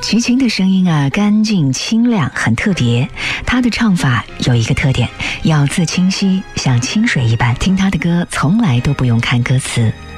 齐秦的声音啊，干净清亮，很特别。他的唱法有一个特点，咬字清晰，像清水一般。听他的歌从来都不用看歌词，